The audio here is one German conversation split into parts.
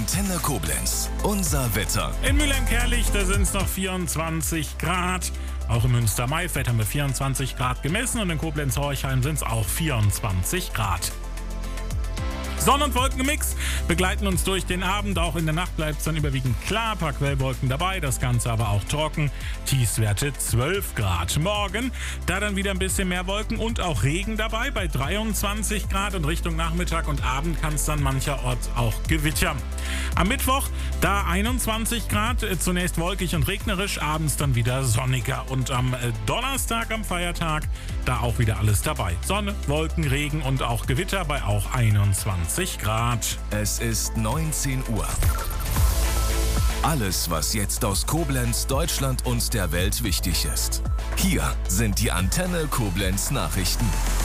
Antenne Koblenz. Unser Wetter. In Mülheim-Kärlich, da sind es noch 24 Grad. Auch in Münster-Maifeld haben wir 24 Grad gemessen und in Koblenz-Horchheim sind es auch 24 Grad. Sonne- und Wolkenmix begleiten uns durch den Abend. Auch in der Nacht bleibt es dann überwiegend klar. Ein paar Quellwolken dabei, das Ganze aber auch trocken. Tiefstwerte 12 Grad. Morgen, da dann wieder ein bisschen mehr Wolken und auch Regen dabei bei 23 Grad. Und Richtung Nachmittag und Abend kann es dann mancherorts auch gewittern. Am Mittwoch, da 21 Grad, zunächst wolkig und regnerisch, abends dann wieder sonniger. Und am Donnerstag, am Feiertag, da auch wieder alles dabei. Sonne, Wolken, Regen und auch Gewitter bei auch 21 Grad. Es ist 19 Uhr. Alles, was jetzt aus Koblenz, Deutschland und der Welt wichtig ist. Hier sind die Antenne Koblenz Nachrichten.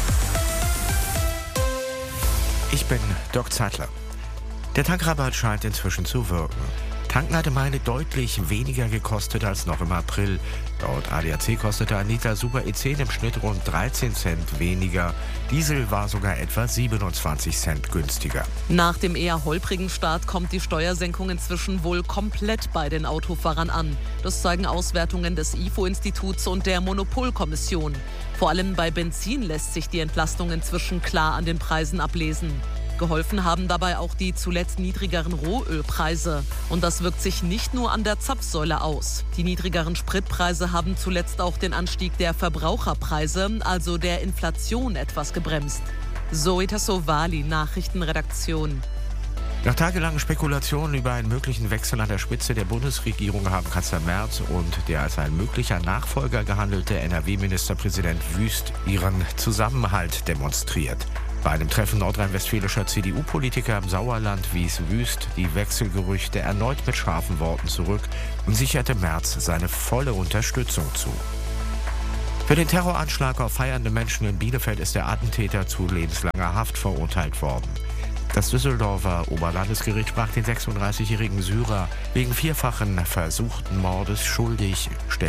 Ich bin Dirk Zeitler. Der Tankrabatt scheint inzwischen zu wirken. Tanken hatte Meile deutlich weniger gekostet als noch im April. Laut ADAC kostete ein Liter Super E10 im Schnitt rund 13 Cent weniger. Diesel war sogar etwa 27 Cent günstiger. Nach dem eher holprigen Start kommt die Steuersenkung inzwischen wohl komplett bei den Autofahrern an. Das zeigen Auswertungen des IFO-Instituts und der Monopolkommission. Vor allem bei Benzin lässt sich die Entlastung inzwischen klar an den Preisen ablesen. Geholfen haben dabei auch die zuletzt niedrigeren Rohölpreise. Und das wirkt sich nicht nur an der Zapfsäule aus. Die niedrigeren Spritpreise haben zuletzt auch den Anstieg der Verbraucherpreise, also der Inflation, etwas gebremst. Zoe Tassovali, Nachrichtenredaktion. Nach tagelangen Spekulationen über einen möglichen Wechsel an der Spitze der Bundesregierung haben Kanzler Merz und der als ein möglicher Nachfolger gehandelte NRW-Ministerpräsident Wüst ihren Zusammenhalt demonstriert. Bei einem Treffen nordrhein-westfälischer CDU-Politiker im Sauerland wies Wüst die Wechselgerüchte erneut mit scharfen Worten zurück und sicherte Merz seine volle Unterstützung zu. Für den Terroranschlag auf feiernde Menschen in Bielefeld ist der Attentäter zu lebenslanger Haft verurteilt worden. Das Düsseldorfer Oberlandesgericht sprach den 36-jährigen Syrer wegen vierfachen versuchten Mordes schuldig.